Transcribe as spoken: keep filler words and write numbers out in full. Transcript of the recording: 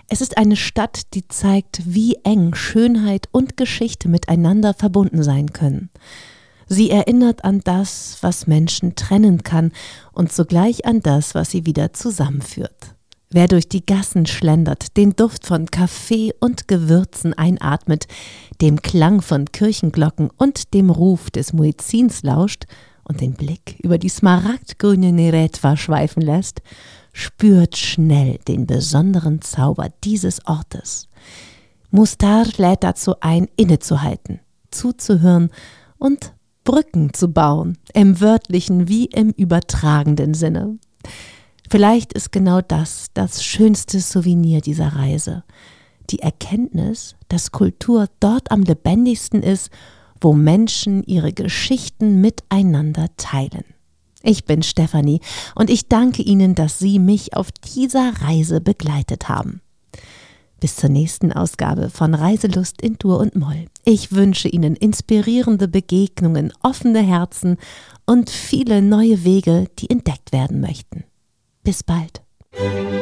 Es ist eine Stadt, die zeigt, wie eng Schönheit und Geschichte miteinander verbunden sein können. Sie erinnert an das, was Menschen trennen kann und zugleich an das, was sie wieder zusammenführt. Wer durch die Gassen schlendert, den Duft von Kaffee und Gewürzen einatmet, dem Klang von Kirchenglocken und dem Ruf des Muezzins lauscht und den Blick über die smaragdgrüne Neretva schweifen lässt, spürt schnell den besonderen Zauber dieses Ortes. Mostar lädt dazu ein, innezuhalten, zuzuhören und Brücken zu bauen, im wörtlichen wie im übertragenden Sinne. Vielleicht ist genau das das schönste Souvenir dieser Reise. Die Erkenntnis, dass Kultur dort am lebendigsten ist, wo Menschen ihre Geschichten miteinander teilen. Ich bin Stefanie und ich danke Ihnen, dass Sie mich auf dieser Reise begleitet haben. Bis zur nächsten Ausgabe von Reiselust in Dur und Moll. Ich wünsche Ihnen inspirierende Begegnungen, offene Herzen und viele neue Wege, die entdeckt werden möchten. Bis bald.